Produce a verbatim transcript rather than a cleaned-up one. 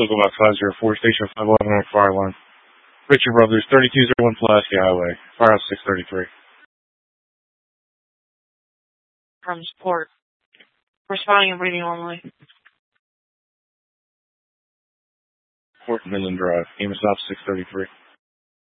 Local Box five zero four, Station five eleven on fire alarm. Richard Brothers, thirty-two oh one Pulaski Highway, Firehouse six thirty-three. From support. Responding and breathing normally. Fort Midland Drive, E M S Op six thirty-three.